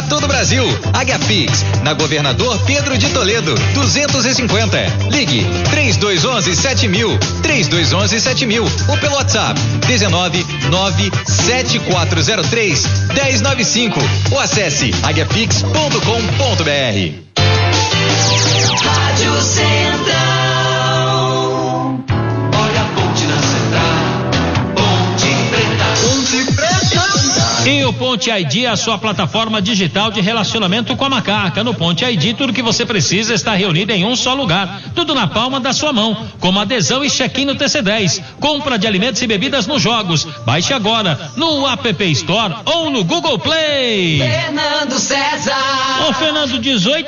todo o Brasil. Agapix, na Governador Pedro de Toledo, 250. Ligue 3211-7000, 3211-7000 ou pelo WhatsApp 1997403-1095 ou acesse agapix.com.br. Rádio Central. Olha a ponte na Central. Ponte Preta. Ponte Preta. E o Ponte ID é a sua plataforma digital de relacionamento com a Macaca. No Ponte ID, tudo que você precisa está reunido em um só lugar. Tudo na palma da sua mão, como adesão e check-in no TC10. Compra de alimentos e bebidas nos jogos. Baixe agora no App Store ou no Google Play. Fernando César. Ô, Fernando,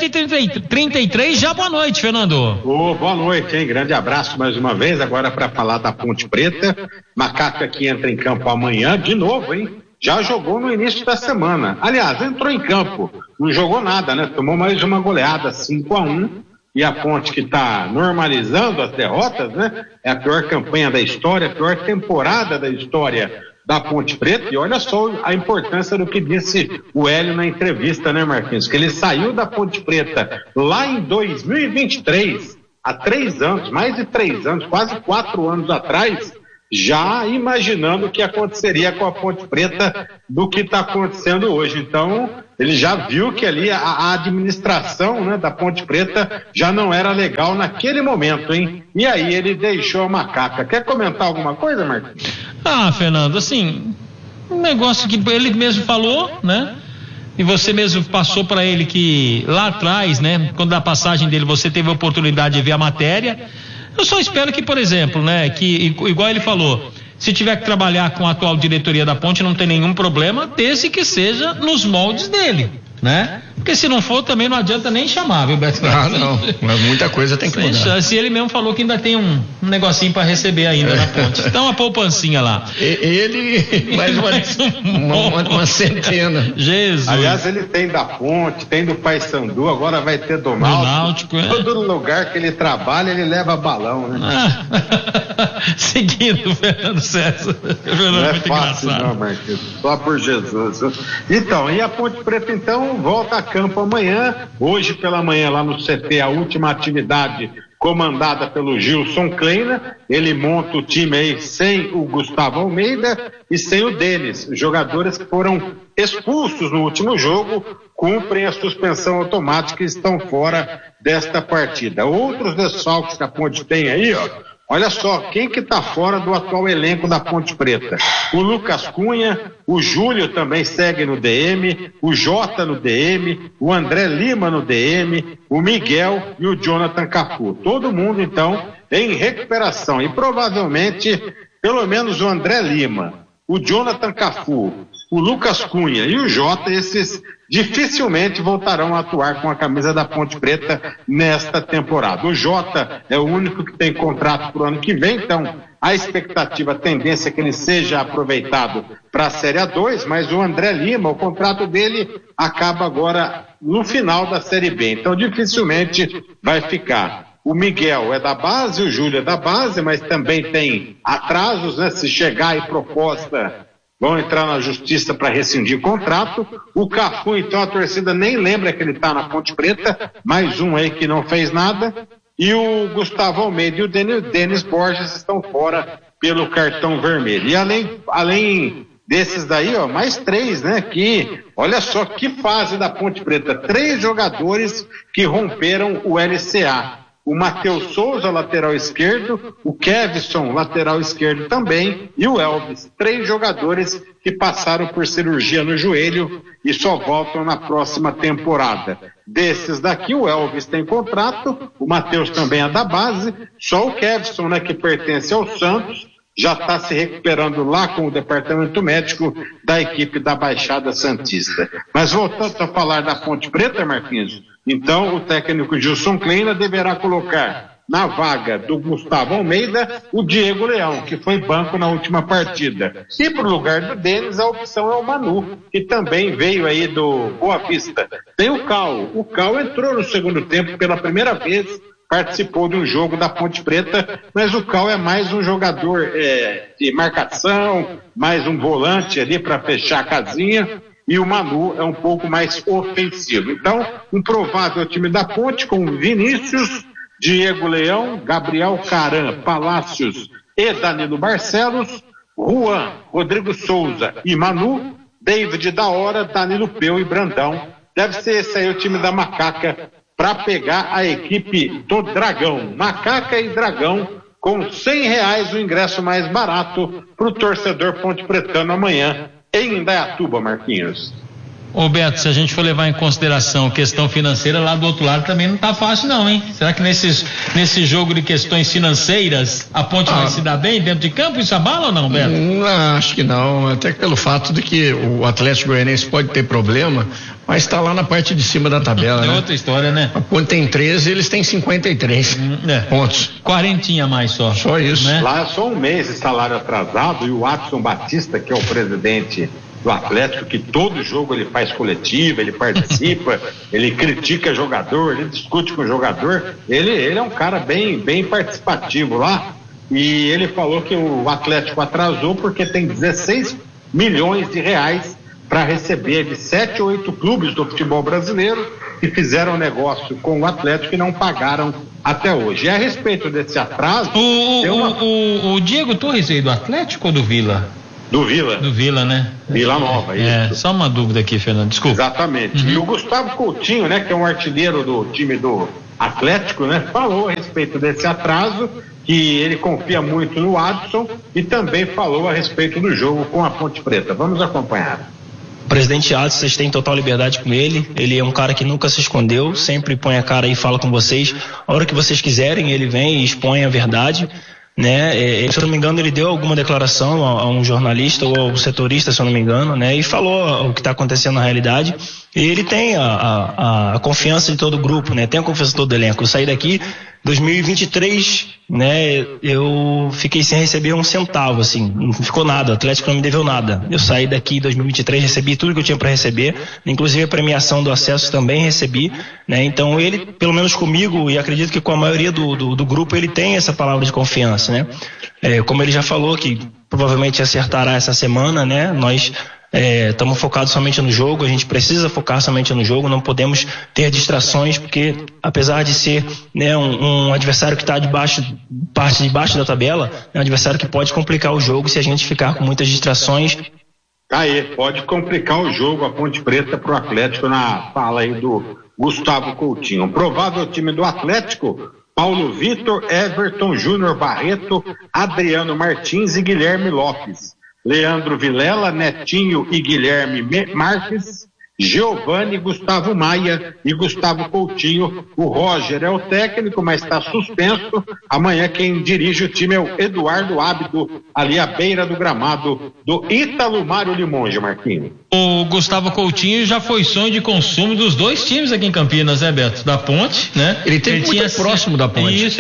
18h33, já boa noite, Fernando. Boa noite, hein? Grande abraço mais uma vez, agora para falar da Ponte Preta. Macaca que entra em campo amanhã de novo, hein? Já jogou no início da semana. Aliás, entrou em campo, não jogou nada, né? Tomou mais uma goleada, 5-1. E a Ponte que está normalizando as derrotas, né? É a pior campanha da história, a pior temporada da história da Ponte Preta. E olha só a importância do que disse o Hélio na entrevista, né, Marquinhos? Que ele saiu da Ponte Preta lá em 2023, há 3 anos, mais de 3 anos, quase 4 anos atrás, já imaginando o que aconteceria com a Ponte Preta do que está acontecendo hoje. Então, ele já viu que ali a administração, né, da Ponte Preta já não era legal naquele momento, hein? E aí ele deixou a Macaca. Quer comentar alguma coisa, Marcos? Fernando, assim, um negócio que ele mesmo falou, né? E você mesmo passou para ele que lá atrás, né, quando da passagem dele você teve a oportunidade de ver a matéria. Eu só espero que, por exemplo, né, que igual ele falou, se tiver que trabalhar com a atual diretoria da Ponte não tem nenhum problema, desde que seja nos moldes dele, né? Porque se não for também não adianta nem chamar, viu, Beto? Não, mas muita coisa tem que mudar. Se ele mesmo falou que ainda tem um negocinho para receber ainda na Ponte. Então uma poupancinha lá. Ele mais uma centena. Jesus. Aliás, ele tem da Ponte, tem do Paysandu, agora vai ter do Náutico. Todo lugar que ele trabalha, ele leva balão, né? Seguindo, Fernando César. Não é fácil não, Marquinhos. Só por Jesus. Então, e a Ponte Preta então volta a campo amanhã, hoje pela manhã lá no CT, a última atividade comandada pelo Gilson Kleina. Ele monta o time aí sem o Gustavo Almeida e sem o Denis. Os jogadores que foram expulsos no último jogo cumprem a suspensão automática e estão fora desta partida. Outros desfalques que a Ponte tem aí, ó. Olha só, quem que tá fora do atual elenco da Ponte Preta? O Lucas Cunha, o Júlio também segue no DM, o Jota no DM, o André Lima no DM, o Miguel e o Jonathan Cafu. Todo mundo, então, em recuperação. E provavelmente, pelo menos o André Lima, o Jonathan Cafu, o Lucas Cunha e o Jota, esses dificilmente voltarão a atuar com a camisa da Ponte Preta nesta temporada. O Jota é o único que tem contrato para o ano que vem, então a expectativa, a tendência é que ele seja aproveitado para a Série A2, mas o André Lima, o contrato dele acaba agora no final da Série B, então dificilmente vai ficar. O Miguel é da base, o Júlio é da base, mas também tem atrasos, né? Se chegar em proposta, vão entrar na justiça para rescindir o contrato. O Cafu, então, a torcida nem lembra que ele está na Ponte Preta, mais um aí que não fez nada. E o Gustavo Almeida e o Denis Borges estão fora pelo cartão vermelho. E além desses daí, ó, mais 3, né? Que, olha só que fase da Ponte Preta. 3 jogadores que romperam o LCA. O Matheus Souza, lateral esquerdo, o Kevson, lateral esquerdo também, e o Elvis. 3 jogadores que passaram por cirurgia no joelho e só voltam na próxima temporada. Desses daqui, o Elvis tem contrato, o Matheus também é da base, só o Kevson, né, que pertence ao Santos, já está se recuperando lá com o departamento médico da equipe da Baixada Santista. Mas voltando a falar da Ponte Preta, Marquinhos, então o técnico Gilson Kleina deverá colocar na vaga do Gustavo Almeida o Diego Leão, que foi banco na última partida. E para o lugar do Denis, a opção é o Manu, que também veio aí do Boa Vista. Tem o Cal. O Cal entrou no segundo tempo pela primeira vez, participou de um jogo da Ponte Preta, mas o Cal é mais um jogador de marcação, mais um volante ali para fechar a casinha. e o Manu é um pouco mais ofensivo. Então, um provável time da Ponte com Vinícius, Diego Leão, Gabriel Caran, Palácios e Danilo Barcelos, Juan, Rodrigo Souza e Manu, David da Hora, Danilo Peu e Brandão. Deve ser esse aí o time da Macaca para pegar a equipe do Dragão. Macaca e Dragão com R$100 o ingresso mais barato para o torcedor ponte-pretano amanhã em Indaiatuba, Marquinhos. Ô Beto, se a gente for levar em consideração questão financeira, lá do outro lado também não tá fácil não, hein? Será que nesse jogo de questões financeiras a Ponte vai se dar bem dentro de campo? Isso abala ou não, Beto? Acho que não, até pelo fato de que o Atlético Goianiense pode ter problema, mas está lá na parte de cima da tabela, né? É outra história, né? A Ponte tem 13, eles têm 53 pontos. 40 a mais só. Só isso. Né? Lá é só um mês de salário atrasado e o Watson Batista, que é o presidente do Atlético, que todo jogo ele faz coletiva, ele participa, ele critica jogador, ele discute com o jogador, ele é um cara bem participativo lá, e ele falou que o Atlético atrasou porque tem 16 milhões de reais para receber de 7 ou 8 clubes do futebol brasileiro que fizeram negócio com o Atlético e não pagaram até hoje. E a respeito desse atraso... O Diego Torres veio do Atlético ou do Vila? Do Vila. Do Vila, né? Vila Nova, isso. Só uma dúvida aqui, Fernando, desculpa. Exatamente. E o Gustavo Coutinho, né, que é um artilheiro do time do Atlético, né, falou a respeito desse atraso, que ele confia muito no Adson e também falou a respeito do jogo com a Ponte Preta. Vamos acompanhar. O presidente Adson, vocês têm total liberdade com ele. Ele é um cara que nunca se escondeu, sempre põe a cara e fala com vocês. A hora que vocês quiserem, ele vem e expõe a verdade. Né? Se eu não me engano, ele deu alguma declaração a um jornalista ou ao setorista, se eu não me engano, né? E falou o que está acontecendo na realidade. E ele tem a confiança de todo o grupo, né? Tem a confiança de todo o elenco. Eu saí daqui 2023, né? Eu fiquei sem receber um centavo, assim, não ficou nada. O Atlético não me deveu nada. Eu saí daqui em 2023, recebi tudo que eu tinha para receber, inclusive a premiação do acesso também recebi, né? Então ele, pelo menos comigo, e acredito que com a maioria do grupo, ele tem essa palavra de confiança, né? Como ele já falou que provavelmente acertará essa semana, né? Nós estamos focados somente no jogo, a gente precisa focar somente no jogo, não podemos ter distrações, porque apesar de ser, né, um adversário que está parte de baixo da tabela, é um adversário que pode complicar o jogo se a gente ficar com muitas distrações. Aí, pode complicar o jogo a Ponte Preta pro Atlético, na fala aí do Gustavo Coutinho. Um provável time do Atlético: Paulo Vitor, Everton, Júnior Barreto, Adriano Martins e Guilherme Lopes. Leandro Vilela, Netinho e Guilherme Marques, Giovani, Gustavo Maia e Gustavo Coutinho. O Roger é o técnico, mas está suspenso. Amanhã quem dirige o time é o Eduardo Ábido, ali à beira do gramado do Ítalo Mário Limonge, Marquinhos. O Gustavo Coutinho já foi sonho de consumo dos dois times aqui em Campinas, né, Beto? Da Ponte, né? Ele teve muito próximo da Ponte. Isso,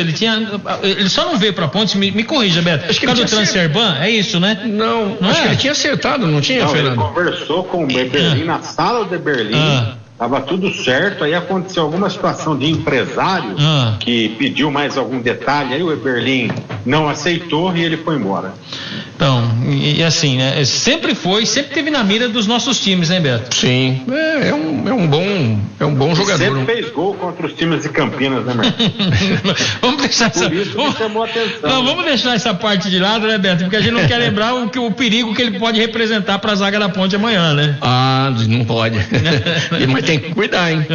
ele só não veio pra Ponte, me corrija, Beto. Acho que por causa do Transferban, é isso, né? Não acho que ele tinha acertado, não tinha, Fernando? Ele conversou com o Berlim na sala de Berlim. Tava tudo certo, aí aconteceu alguma situação de empresário que pediu mais algum detalhe, aí o Eberlin não aceitou e ele foi embora. Então, e assim, né? Sempre teve na mira dos nossos times, né, Beto? Sim, é um bom jogador. Sempre fez gol contra os times de Campinas, né, Marcos? Vamos deixar Por isso que chamou a atenção. Não, vamos deixar essa parte de lado, né, Beto? Porque a gente não quer lembrar o perigo que ele pode representar para a zaga da Ponte amanhã, né? Não pode. Mas tem que cuidar, hein?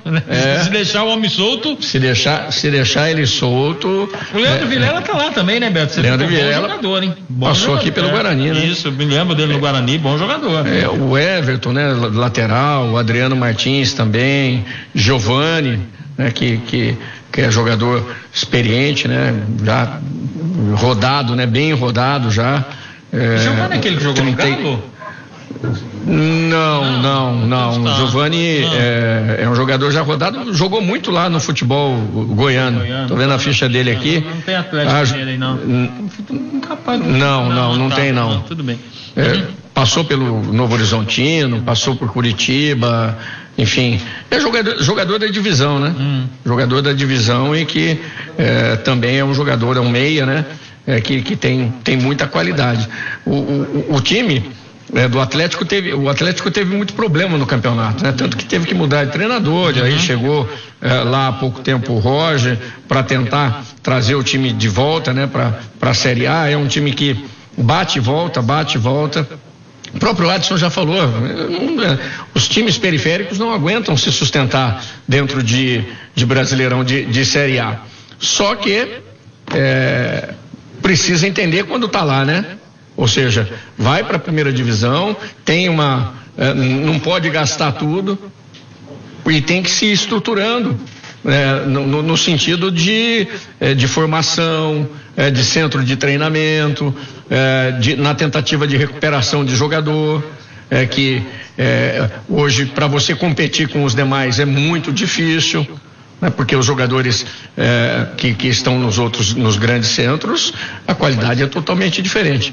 Se deixar o homem solto. Se deixar ele solto. O Leandro Vilela tá lá também, né, Beto? Leandro Vilela, bom jogador, hein? Passou aqui pelo Guarani, né? Isso, me lembro dele no Guarani, bom jogador. O Everton, né? Lateral, o Adriano Martins também, Giovani, né? Que é jogador experiente, né? Já rodado, né? Bem rodado já. Giovani é aquele que jogou no Galo? Não. O Giovani é um jogador já rodado, jogou muito lá no futebol goiano. Tô vendo a ficha dele aqui. Não tem Atlético nele aí, não. Não tem. Tudo bem. Passou pelo Novo Horizontino, passou por Curitiba, enfim. É jogador da divisão, né? Jogador da divisão e que também é um jogador, é um meia, né? Que tem muita qualidade. O time do Atlético o Atlético teve muito problema no campeonato, né? Tanto que teve que mudar de treinador, aí chegou lá há pouco tempo o Roger para tentar trazer o time de volta, né? Para a Série A. É um time que bate e volta. O próprio Adson já falou, os times periféricos não aguentam se sustentar dentro de Brasileirão de Série A. Só que precisa entender quando está lá, né? Ou seja, vai para a primeira divisão, não pode gastar tudo e tem que se ir estruturando no sentido de formação, de centro de treinamento, na tentativa de recuperação de jogador, que hoje para você competir com os demais é muito difícil. Porque os jogadores que estão nos grandes centros, a qualidade é totalmente diferente.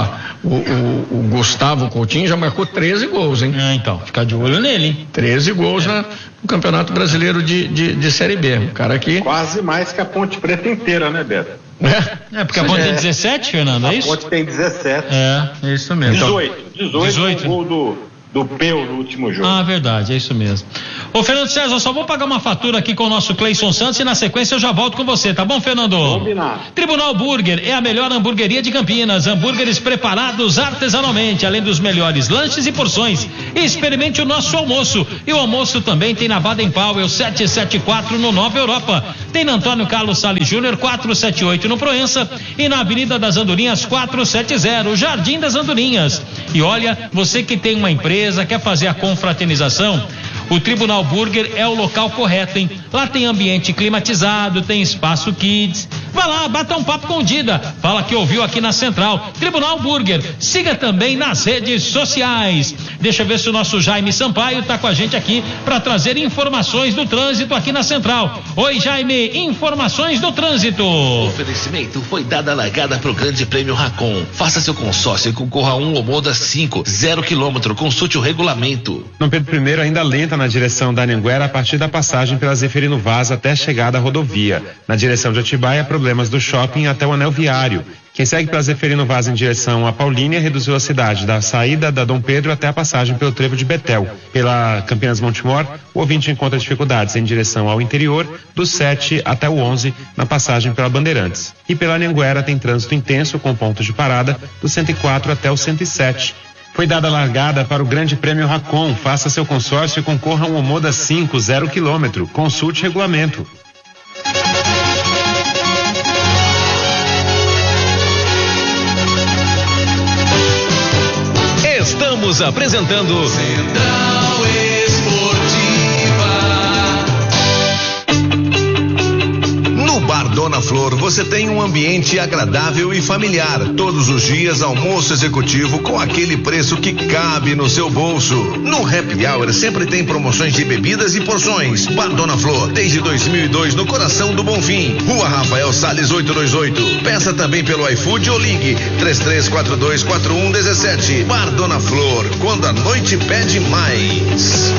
O Gustavo Coutinho já marcou 13 gols, hein? Então, fica de olho nele, hein? 13 gols no Campeonato Brasileiro de Série B. Um cara que... Quase mais que a Ponte Preta inteira, né, Beto? Porque a Ponte tem 17, Fernando, é isso? A Ponte tem 17. É isso mesmo. 18. O gol do Peu no último jogo. Verdade, é isso mesmo. Ô, Fernando César, eu só vou pagar uma fatura aqui com o nosso Cleison Santos e na sequência eu já volto com você, tá bom, Fernando? Combinado. Tribunal Burger é a melhor hamburgueria de Campinas. Hambúrgueres preparados artesanalmente, além dos melhores lanches e porções. Experimente o nosso almoço. E o almoço também tem na Baden Powell 774 no Nova Europa. Tem na Antônio Carlos Salles Júnior 478 no Proença e na Avenida das Andorinhas 470, Jardim das Andorinhas. E olha, você que tem uma empresa, quer fazer a confraternização, o Tribunal Burger é o local correto, hein? Lá tem ambiente climatizado, tem espaço kids. Vai lá, bata um papo com o Dida. Fala que ouviu aqui na Central. Tribunal Burger. Siga também nas redes sociais. Deixa eu ver se o nosso Jaime Sampaio tá com a gente aqui para trazer informações do trânsito aqui na Central. Oi, Jaime, informações do trânsito. O oferecimento foi dada a largada pro Grande Prêmio Racon. Faça seu consórcio e concorra a um Omoda 5, 0 km. Consulte o regulamento. Dom Pedro I ainda lenta na direção da Anhanguera a partir da passagem pela Zeferino Vaz até a chegada à rodovia. Na direção de Atibaia, problemas do shopping até o anel viário. Quem segue pela Zeferino Vaz em direção à Paulínia reduziu a cidade da saída da Dom Pedro até a passagem pelo trevo de Betel. Pela Campinas Montemor, o ouvinte encontra dificuldades em direção ao interior, do 7 até o 11, na passagem pela Bandeirantes. E pela Anhanguera tem trânsito intenso com pontos de parada do 104 até o 107. Foi dada a largada para o Grande Prêmio Racon. Faça seu consórcio e concorra a um Omoda 5, 0 km. Consulte regulamento. Estamos apresentando Central Esportiva. No Bar Dona Flor você tem um ambiente agradável e familiar. Todos os dias almoço executivo com aquele preço que cabe no seu bolso. No Happy Hour sempre tem promoções de bebidas e porções. Bar Dona Flor, desde 2002 no coração do Bonfim. Rua Rafael Salles 828. Peça também pelo iFood ou ligue 33424117. Bar Dona Flor, quando a noite pede mais.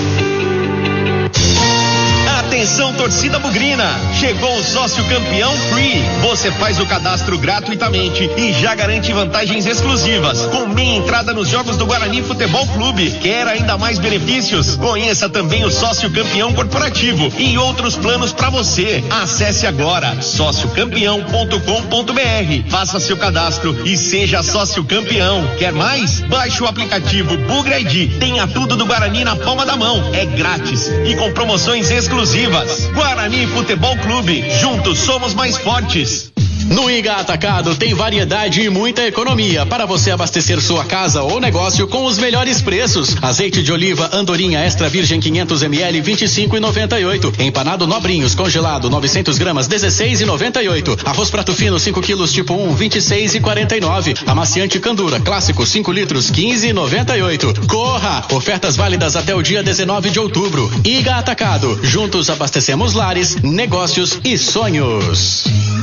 Atenção, torcida bugrina, chegou o sócio campeão Free. Você faz o cadastro gratuitamente e já garante vantagens exclusivas, com meia entrada nos jogos do Guarani Futebol Clube. Quer ainda mais benefícios? Conheça também o sócio campeão corporativo e outros planos para você. Acesse agora sociocampeão.com.br, faça seu cadastro e seja sócio campeão. Quer mais? Baixe o aplicativo Bugra ID. Tenha tudo do Guarani na palma da mão. É grátis e com promoções exclusivas. Guarani Futebol Clube, juntos somos mais fortes. No Iga Atacado tem variedade e muita economia para você abastecer sua casa ou negócio com os melhores preços. Azeite de oliva Andorinha Extra Virgem 500 ml 25,98. Empanado Nobrinhos congelado 900 gramas 16,98. Arroz prato fino 5 quilos tipo 1 26,49. Amaciante Candura clássico 5 litros 15,98. Corra! Ofertas válidas até o dia 19 de outubro. Iga Atacado, juntos abastecemos lares, negócios e sonhos.